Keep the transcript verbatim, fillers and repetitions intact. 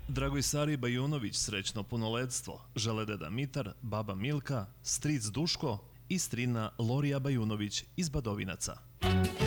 Dragoj-Sari Bajunović srećno punoletstvo žele deda Mitar, baba Milka, stric Duško i strina Lorija Bajunović iz Badovinaca.